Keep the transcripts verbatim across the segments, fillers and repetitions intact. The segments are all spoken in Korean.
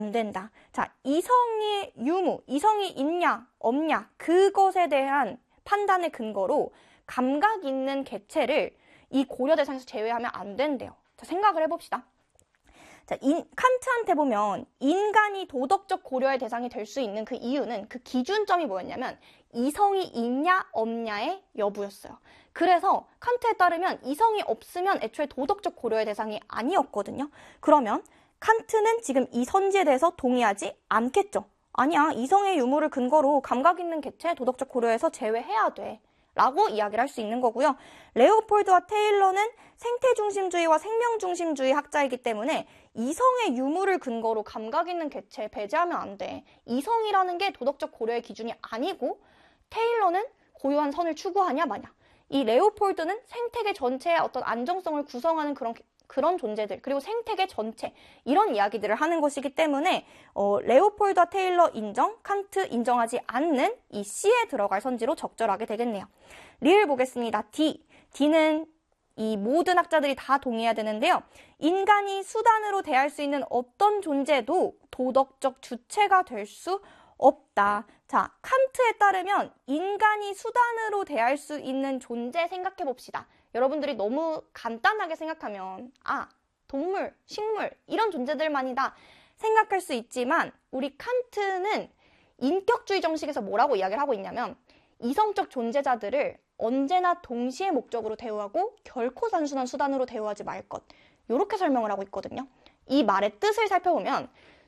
안 된다. 자, 이성의 유무, 이성이 있냐, 없냐, 그것에 대한 판단의 근거로 감각 있는 개체를 이 고려 대상에서 제외하면 안 된대요. 자, 생각을 해봅시다. 자, 인, 칸트한테 보면 인간이 도덕적 고려의 대상이 될 수 있는 그 이유는 그 기준점이 뭐였냐면 이성이 있냐, 없냐의 여부였어요. 그래서 칸트에 따르면 이성이 없으면 애초에 도덕적 고려의 대상이 아니었거든요. 그러면 칸트는 지금 이 선지에 대해서 동의하지 않겠죠. 아니야, 이성의 유무를 근거로 감각 있는 개체 도덕적 고려에서 제외해야 돼 라고 이야기를 할 수 있는 거고요. 레오폴드와 테일러는 생태중심주의와 생명중심주의 학자이기 때문에 이성의 유무를 근거로 감각 있는 개체에 배제하면 안 돼. 이성이라는 게 도덕적 고려의 기준이 아니고 테일러는 고유한 선을 추구하냐 마냐. 이 레오폴드는 생태계 전체의 어떤 안정성을 구성하는 그런 그런 존재들, 그리고 생태계 전체, 이런 이야기들을 하는 것이기 때문에 어, 레오폴드와 테일러 인정, 칸트 인정하지 않는 이 C에 들어갈 선지로 적절하게 되겠네요. 리을 보겠습니다. D. D는 이 모든 학자들이 다 동의해야 되는데요. 인간이 수단으로 대할 수 있는 어떤 존재도 도덕적 주체가 될 수 없다. 자, 칸트에 따르면 인간이 수단으로 대할 수 있는 존재 생각해 봅시다. 여러분들이 너무 간단하게 생각하면 아, 동물, 식물 이런 존재들만이다 생각할 수 있지만 우리 칸트는 인격주의 정식에서 뭐라고 이야기를 하고 있냐면 이성적 존재자들을 언제나 동시에 목적으로 대우하고 결코 단순한 수단으로 대우하지 말 것, 이렇게 설명을 하고 있거든요. 이 말의 뜻을 살펴보면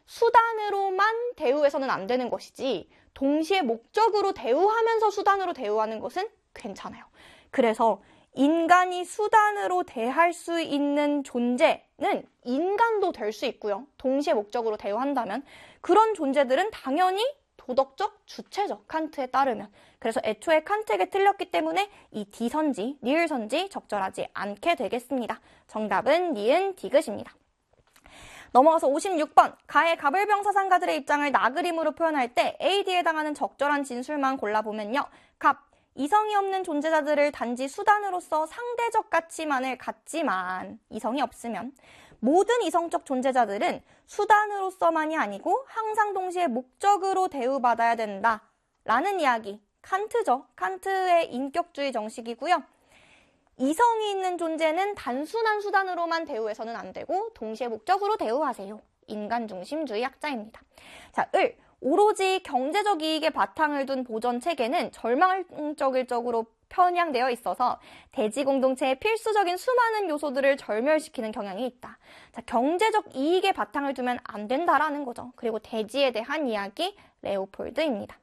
수단으로만 대우해서는 안 되는 것이지 동시에 목적으로 대우하면서 수단으로 대우하는 것은 괜찮아요. 그래서 인간이 수단으로 대할 수 있는 존재는 인간도 될 수 있고요. 동시에 목적으로 대우한다면 그런 존재들은 당연히 도덕적 주체죠. 칸트에 따르면. 그래서 애초에 칸트에게 틀렸기 때문에 이 D선지, 니을선지 적절하지 않게 되겠습니다. 정답은 니은 디귿입니다. 넘어가서 오십육 번. 가의 가불병 사상가들의 입장을 나그림으로 표현할 때 A, D에 해당하는 적절한 진술만 골라보면요. 갑. 이성이 없는 존재자들을 단지 수단으로서 상대적 가치만을 갖지만 이성이 없으면 모든 이성적 존재자들은 수단으로서만이 아니고 항상 동시에 목적으로 대우받아야 된다 라는 이야기. 칸트죠. 칸트의 인격주의 정식이고요. 이성이 있는 존재는 단순한 수단으로만 대우해서는 안 되고 동시에 목적으로 대우하세요. 인간중심주의 학자입니다. 자, 을. 오로지 경제적 이익에 바탕을 둔 보전 체계는 절망적일적으로 편향되어 있어서 대지 공동체의 필수적인 수많은 요소들을 절멸시키는 경향이 있다. 자, 경제적 이익에 바탕을 두면 안 된다라는 거죠. 그리고 대지에 대한 이야기 레오폴드입니다.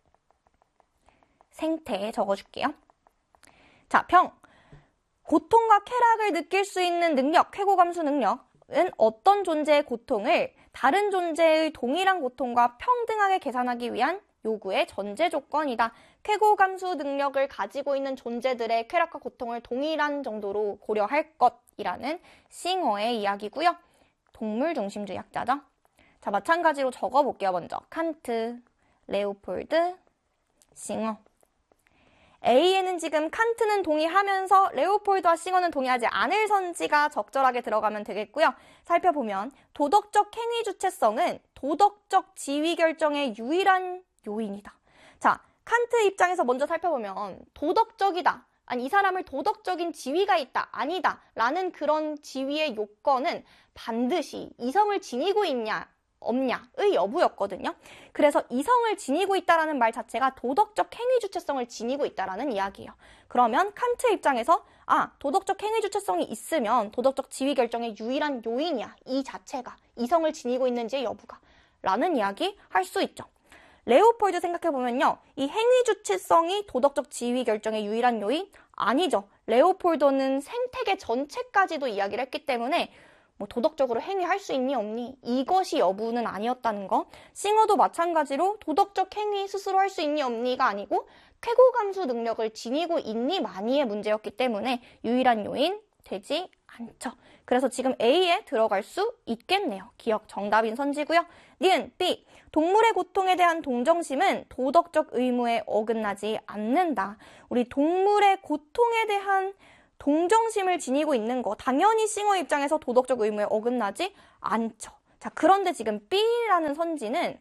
생태 적어줄게요. 자, 평. 고통과 쾌락을 느낄 수 있는 능력, 쾌고감수 능력은 어떤 존재의 고통을 다른 존재의 동일한 고통과 평등하게 계산하기 위한 요구의 전제 조건이다. 쾌고감수 능력을 가지고 있는 존재들의 쾌락과 고통을 동일한 정도로 고려할 것이라는 싱어의 이야기고요. 동물 중심주의 학자죠. 자, 마찬가지로 적어볼게요. 먼저 칸트, 레오폴드, 싱어. A에는 지금 칸트는 동의하면서 레오폴드와 싱어는 동의하지 않을 선지가 적절하게 들어가면 되겠고요. 살펴보면 도덕적 행위 주체성은 도덕적 지위 결정의 유일한 요인이다. 자, 칸트 입장에서 먼저 살펴보면 도덕적이다. 아니, 이 사람을 도덕적인 지위가 있다. 아니다. 라는 그런 지위의 요건은 반드시 이성을 지니고 있냐 없냐의 여부였거든요. 그래서 이성을 지니고 있다라는 말 자체가 도덕적 행위 주체성을 지니고 있다라는 이야기예요. 그러면 칸트 입장에서 아, 도덕적 행위 주체성이 있으면 도덕적 지위 결정의 유일한 요인이야. 이 자체가 이성을 지니고 있는지의 여부가 라는 이야기 할 수 있죠. 레오폴드 생각해보면요. 이 행위 주체성이 도덕적 지위 결정의 유일한 요인? 아니죠. 레오폴드는 생태계 전체까지도 이야기를 했기 때문에 뭐 도덕적으로 행위할 수 있니 없니 이것이 여부는 아니었다는 거. 싱어도 마찬가지로 도덕적 행위 스스로 할 수 있니 없니가 아니고 쾌고감수 능력을 지니고 있니 마니의 문제였기 때문에 유일한 요인 되지 않죠. 그래서 지금 A에 들어갈 수 있겠네요. 기억 정답인 선지고요. 니은 B. 동물의 고통에 대한 동정심은 도덕적 의무에 어긋나지 않는다. 우리 동물의 고통에 대한 동정심을 지니고 있는 거 당연히 싱어 입장에서 도덕적 의무에 어긋나지 않죠. 자, 그런데 지금 B라는 선지는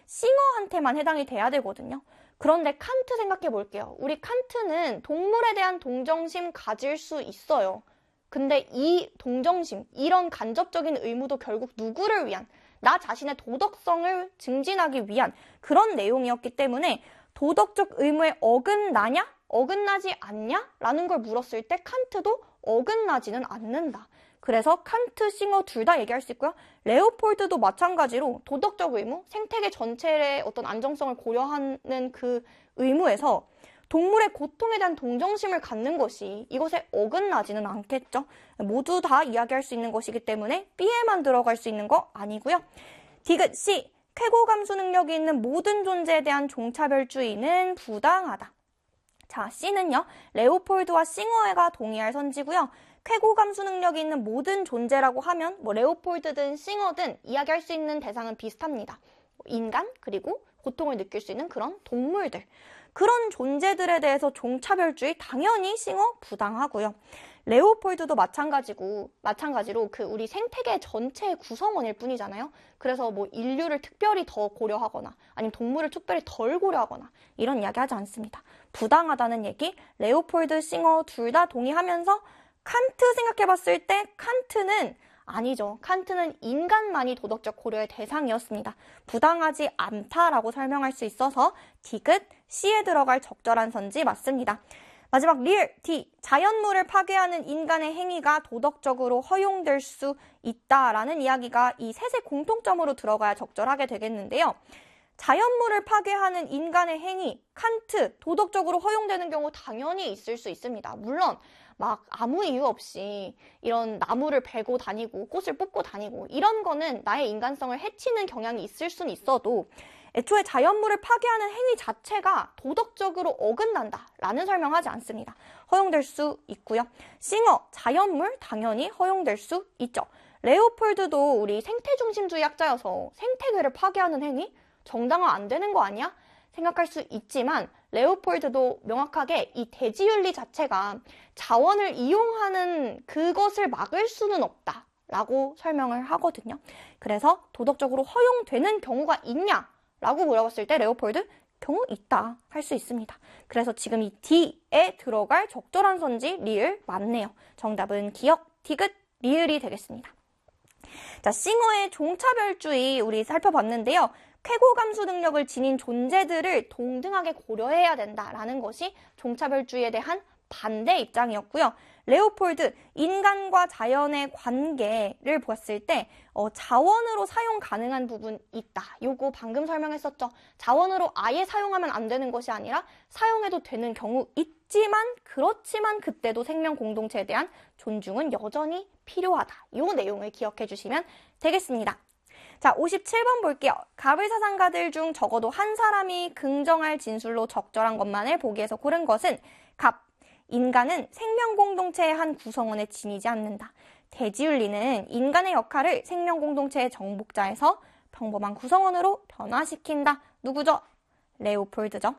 싱어한테만 해당이 돼야 되거든요. 그런데 칸트 생각해 볼게요. 우리 칸트는 동물에 대한 동정심 가질 수 있어요. 근데 이 동정심, 이런 간접적인 의무도 결국 누구를 위한, 나 자신의 도덕성을 증진하기 위한 그런 내용이었기 때문에 도덕적 의무에 어긋나냐? 어긋나지 않냐? 라는 걸 물었을 때 칸트도 어긋나지는 않는다. 그래서 칸트, 싱어 둘 다 얘기할 수 있고요. 레오폴드도 마찬가지로 도덕적 의무, 생태계 전체의 어떤 안정성을 고려하는 그 의무에서 동물의 고통에 대한 동정심을 갖는 것이 이것에 어긋나지는 않겠죠. 모두 다 이야기할 수 있는 것이기 때문에 B에만 들어갈 수 있는 거 아니고요. 디귿 C, 쾌고 감수 능력이 있는 모든 존재에 대한 종차별주의는 부당하다. 자, C는요. 레오폴드와 싱어가 동의할 선지고요. 쾌고 감수 능력이 있는 모든 존재라고 하면 뭐 레오폴드든 싱어든 이야기할 수 있는 대상은 비슷합니다. 인간 그리고 고통을 느낄 수 있는 그런 동물들. 그런 존재들에 대해서 종차별주의 당연히 싱어 부당하고요. 레오폴드도 마찬가지고 마찬가지로 그 우리 생태계 전체의 구성원일 뿐이잖아요. 그래서 뭐 인류를 특별히 더 고려하거나 아니면 동물을 특별히 덜 고려하거나 이런 이야기 하지 않습니다. 부당하다는 얘기 레오폴드, 싱어 둘 다 동의하면서 칸트 생각해봤을 때 칸트는 아니죠. 칸트는 인간만이 도덕적 고려의 대상이었습니다. 부당하지 않다라고 설명할 수 있어서 디귿 C에 들어갈 적절한 선지 맞습니다. 마지막 리을 D, 자연물을 파괴하는 인간의 행위가 도덕적으로 허용될 수 있다라는 이야기가 이 셋의 공통점으로 들어가야 적절하게 되겠는데요. 자연물을 파괴하는 인간의 행위, 칸트, 도덕적으로 허용되는 경우 당연히 있을 수 있습니다. 물론 막 아무 이유 없이 이런 나무를 베고 다니고 꽃을 뽑고 다니고 이런 거는 나의 인간성을 해치는 경향이 있을 수는 있어도 애초에 자연물을 파괴하는 행위 자체가 도덕적으로 어긋난다라는 설명하지 않습니다. 허용될 수 있고요. 싱어, 자연물 당연히 허용될 수 있죠. 레오폴드도 우리 생태중심주의 학자여서 생태계를 파괴하는 행위? 정당화 안 되는 거 아니야? 생각할 수 있지만 레오폴드도 명확하게 이 대지윤리 자체가 자원을 이용하는 그것을 막을 수는 없다라고 설명을 하거든요. 그래서 도덕적으로 허용되는 경우가 있냐? 라고 물어봤을 때 레오폴드 경우 있다 할 수 있습니다. 그래서 지금 이 D에 들어갈 적절한 선지 리을 맞네요. 정답은 기억, 디귿, 리을이 되겠습니다. 자, 싱어의 종차별주의 우리 살펴봤는데요. 쾌고 감수 능력을 지닌 존재들을 동등하게 고려해야 된다라는 것이 종차별주의에 대한 반대 입장이었고요. 레오폴드, 인간과 자연의 관계를 보았을 때 어, 자원으로 사용 가능한 부분 있다. 요거 방금 설명했었죠. 자원으로 아예 사용하면 안 되는 것이 아니라 사용해도 되는 경우 있지만 그렇지만 그때도 생명 공동체에 대한 존중은 여전히 필요하다. 요 내용을 기억해 주시면 되겠습니다. 자, 오십칠 번 볼게요. 가불사상가들 중 적어도 한 사람이 긍정할 진술로 적절한 것만을 보기에서 고른 것은 갑, 인간은 생명 공동체의 한 구성원에 지니지 않는다. 대지윤리는 인간의 역할을 생명 공동체의 정복자에서 평범한 구성원으로 변화시킨다. 누구죠? 레오폴드죠.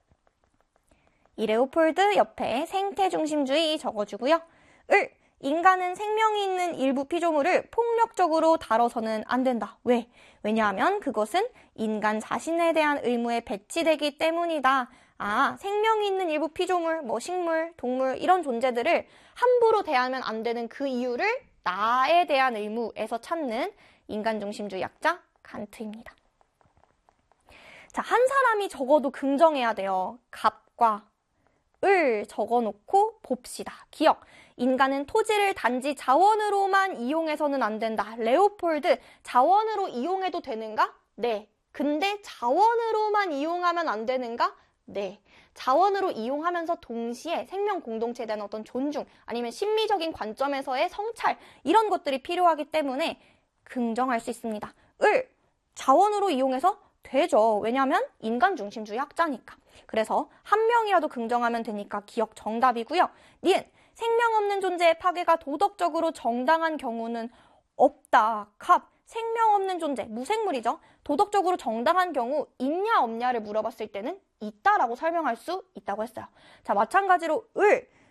이 레오폴드 옆에 생태중심주의 적어주고요. 을, 인간은 생명이 있는 일부 피조물을 폭력적으로 다뤄서는 안 된다. 왜? 왜냐하면 그것은 인간 자신에 대한 의무에 배치되기 때문이다. 아, 생명이 있는 일부 피조물, 뭐 식물, 동물 이런 존재들을 함부로 대하면 안 되는 그 이유를 나에 대한 의무에서 찾는 인간중심주의 학자 칸트입니다. 자, 한 사람이 적어도 긍정해야 돼요. 갑과 을 적어놓고 봅시다. 기억. 인간은 토지를 단지 자원으로만 이용해서는 안 된다. 레오폴드, 자원으로 이용해도 되는가? 네. 근데 자원으로만 이용하면 안 되는가? 네. 자원으로 이용하면서 동시에 생명 공동체에 대한 어떤 존중, 아니면 심미적인 관점에서의 성찰, 이런 것들이 필요하기 때문에 긍정할 수 있습니다. 을, 자원으로 이용해서 되죠. 왜냐하면 인간 중심주의 학자니까. 그래서 한 명이라도 긍정하면 되니까 기억 정답이고요. 니은, 생명 없는 존재의 파괴가 도덕적으로 정당한 경우는 없다. 갑, 생명 없는 존재, 무생물이죠. 도덕적으로 정당한 경우 있냐 없냐를 물어봤을 때는 있다라고 설명할 수 있다고 했어요. 자, 마찬가지로 을,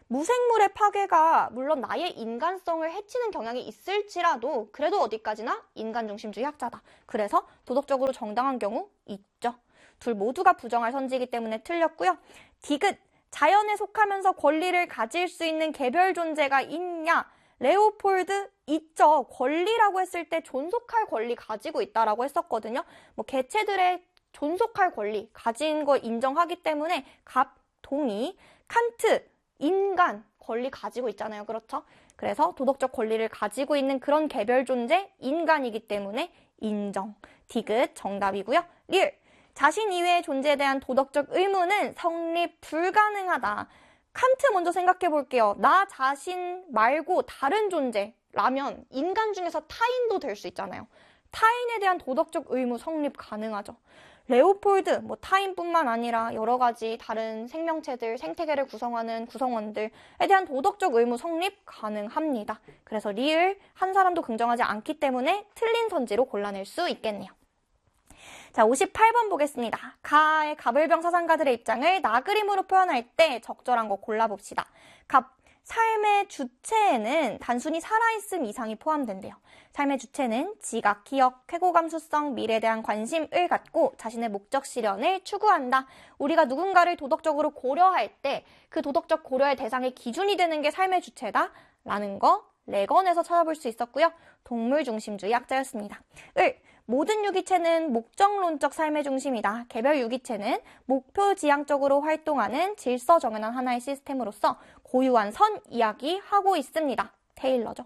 무생물의 파괴가 물론 나의 인간성을 해치는 경향이 있을지라도 그래도 어디까지나 인간중심주의 학자다. 그래서 도덕적으로 정당한 경우 있죠. 둘 모두가 부정할 선지이기 때문에 틀렸고요. 디귿, 자연에 속하면서 권리를 가질 수 있는 개별 존재가 있냐? 레오폴드 있죠. 권리라고 했을 때 존속할 권리 가지고 있다라고 했었거든요. 뭐 개체들의 존속할 권리 가진 걸 인정하기 때문에 갑, 동의. 칸트, 인간 권리 가지고 있잖아요. 그렇죠? 그래서 도덕적 권리를 가지고 있는 그런 개별 존재 인간이기 때문에 인정. 디귿 정답이고요. 리을, 자신 이외의 존재에 대한 도덕적 의무는 성립 불가능하다. 칸트 먼저 생각해 볼게요. 나 자신 말고 다른 존재라면 인간 중에서 타인도 될 수 있잖아요. 타인에 대한 도덕적 의무 성립 가능하죠. 레오폴드, 뭐 타인뿐만 아니라 여러 가지 다른 생명체들, 생태계를 구성하는 구성원들에 대한 도덕적 의무 성립 가능합니다. 그래서 리을, 한 사람도 긍정하지 않기 때문에 틀린 선지로 골라낼 수 있겠네요. 자, 오십팔 번 보겠습니다. 가의 갑을병 사상가들의 입장을 나그림으로 표현할 때 적절한 거 골라봅시다. 갑, 삶의 주체에는 단순히 살아있음 이상이 포함된대요. 삶의 주체는 지각, 기억, 쾌고 감수성, 미래에 대한 관심을 갖고 자신의 목적 실현을 추구한다. 우리가 누군가를 도덕적으로 고려할 때 그 도덕적 고려의 대상의 기준이 되는 게 삶의 주체다 라는 거 레건에서 찾아볼 수 있었고요. 동물 중심주의 학자였습니다. 을, 모든 유기체는 목적론적 삶의 중심이다. 개별 유기체는 목표 지향적으로 활동하는 질서 정연한 하나의 시스템으로서 고유한 선 이야기하고 있습니다. 테일러죠.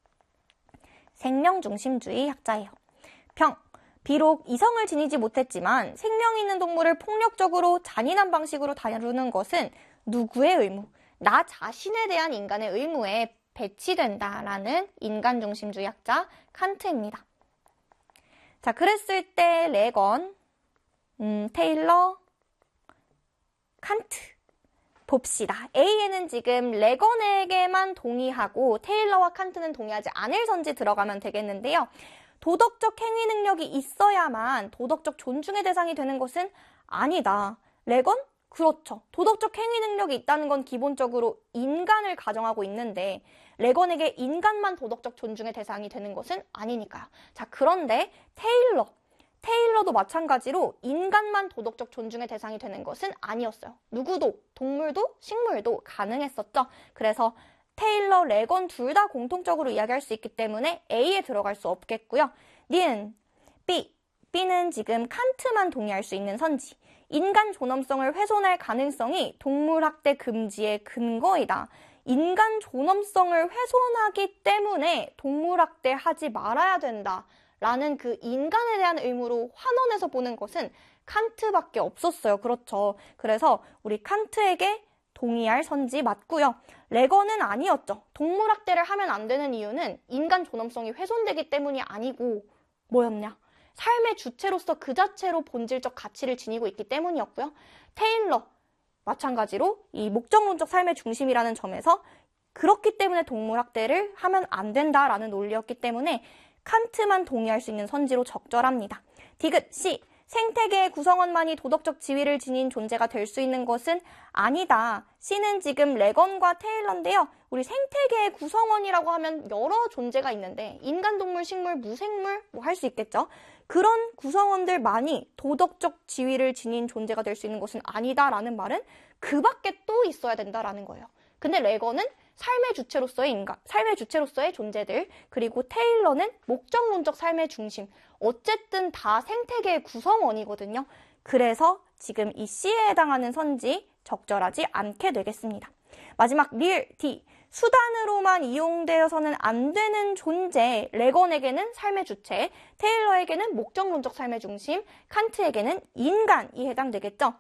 생명 중심주의 학자예요. 병, 비록 이성을 지니지 못했지만 생명이 있는 동물을 폭력적으로 잔인한 방식으로 다루는 것은 누구의 의무? 나 자신에 대한 인간의 의무에 배치된다라는 인간 중심주의 학자 칸트입니다. 자, 그랬을 때 레건, 음, 테일러, 칸트 봅시다. A에는 지금 레건에게만 동의하고 테일러와 칸트는 동의하지 않을 선지 들어가면 되겠는데요. 도덕적 행위 능력이 있어야만 도덕적 존중의 대상이 되는 것은 아니다. 레건? 그렇죠. 도덕적 행위 능력이 있다는 건 기본적으로 인간을 가정하고 있는데 레건에게 인간만 도덕적 존중의 대상이 되는 것은 아니니까요. 자, 그런데 테일러, 테일러도 마찬가지로 인간만 도덕적 존중의 대상이 되는 것은 아니었어요. 누구도, 동물도, 식물도 가능했었죠. 그래서 테일러, 레건 둘 다 공통적으로 이야기할 수 있기 때문에 A에 들어갈 수 없겠고요. 니은, B, B는 지금 칸트만 동의할 수 있는 선지. 인간 존엄성을 훼손할 가능성이 동물학대 금지의 근거이다. 인간 존엄성을 훼손하기 때문에 동물학대하지 말아야 된다. 라는 그 인간에 대한 의무로 환원해서 보는 것은 칸트밖에 없었어요. 그렇죠. 그래서 우리 칸트에게 동의할 선지 맞고요. 레건은 아니었죠. 동물학대를 하면 안 되는 이유는 인간 존엄성이 훼손되기 때문이 아니고 뭐였냐? 삶의 주체로서 그 자체로 본질적 가치를 지니고 있기 때문이었고요. 테일러, 마찬가지로 이 목적론적 삶의 중심이라는 점에서 그렇기 때문에 동물학대를 하면 안 된다라는 논리였기 때문에 칸트만 동의할 수 있는 선지로 적절합니다. 디귿, C, 생태계의 구성원만이 도덕적 지위를 지닌 존재가 될 수 있는 것은 아니다. C는 지금 레건과 테일러인데요. 우리 생태계의 구성원이라고 하면 여러 존재가 있는데 인간, 동물, 식물, 무생물 뭐 할 수 있겠죠. 그런 구성원들만이 도덕적 지위를 지닌 존재가 될 수 있는 것은 아니다라는 말은 그 밖에 또 있어야 된다라는 거예요. 근데 레건은 삶의 주체로서의 인간, 삶의 주체로서의 존재들, 그리고 테일러는 목적론적 삶의 중심. 어쨌든 다 생태계의 구성원이거든요. 그래서 지금 이 C에 해당하는 선지 적절하지 않게 되겠습니다. 마지막 리을 D. 수단으로만 이용되어서는 안 되는 존재. 레건에게는 삶의 주체, 테일러에게는 목적론적 삶의 중심, 칸트에게는 인간이 해당되겠죠.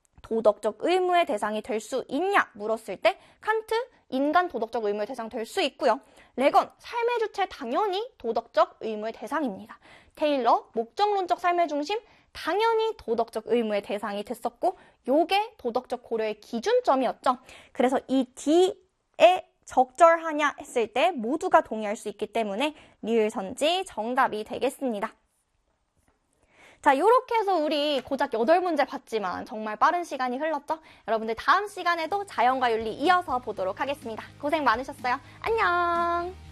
도덕적 의무의 대상이 될 수 있냐 물었을 때 칸트, 인간 도덕적 의무의 대상 될 수 있고요. 레건, 삶의 주체 당연히 도덕적 의무의 대상입니다. 테일러, 목적론적 삶의 중심, 당연히 도덕적 의무의 대상이 됐었고 요게 도덕적 고려의 기준점이었죠. 그래서 이 D에 적절하냐 했을 때 모두가 동의할 수 있기 때문에 리을 선지 정답이 되겠습니다. 자, 요렇게 해서 우리 고작 여덟 문제 봤지만 정말 빠른 시간이 흘렀죠? 여러분들 다음 시간에도 자연과 윤리 이어서 보도록 하겠습니다. 고생 많으셨어요. 안녕!